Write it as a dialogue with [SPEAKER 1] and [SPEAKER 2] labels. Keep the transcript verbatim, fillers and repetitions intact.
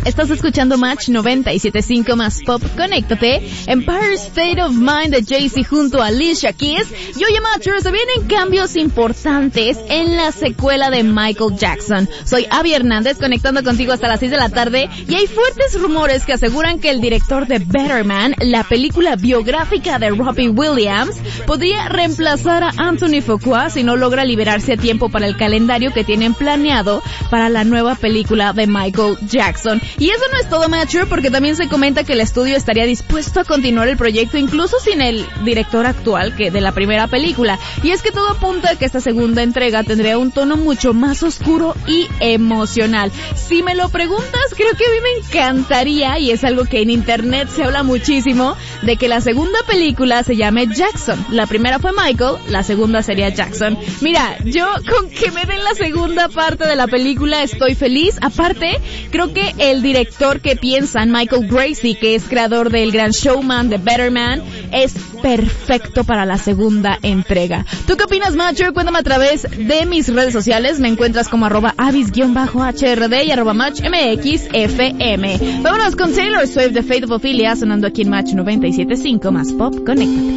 [SPEAKER 1] Estás escuchando Match noventa y siete punto cinco más Pop. Conéctate. Empire State of Mind de Jay-Z junto a Alicia Keys. Y oye, Matchers, se vienen cambios importantes en la secuela de Michael Jackson. Soy Abby Hernández, conectando contigo hasta las seis de la tarde. Y hay fuertes rumores que aseguran que el director de Better Man, la película biográfica de Robbie Williams, podría reemplazar a Anthony Fuqua si no logra liberarse a tiempo para el calendario que tienen planeado para la nueva película de Michael Jackson. Y eso no es todo, Matcher, porque también se comenta que el estudio estaría dispuesto a continuar el proyecto incluso sin el director actual que de la primera película. Y es que todo apunta a que esta segunda entrega tendría un tono mucho más oscuro y emocional. Si me lo preguntas, creo que a mí me encantaría, y es algo que en internet se habla muchísimo, de que la segunda película se llame Jackson. La primera fue Michael, la segunda sería Jackson. Mira, yo con que me den la segunda parte de la película estoy feliz. Aparte, creo que el director que piensan, Michael Gracie, que es creador del Gran Showman, de Better Man, es perfecto para la segunda entrega. ¿Tú qué opinas, Matcher? Cuéntame a través de mis redes sociales. Me encuentras como arroba avis-H R D y arroba match M X F M. Vámonos con Taylor Swift de Fate of Ophelia, sonando aquí en Match noventa y siete punto cinco más Pop. Conéctate.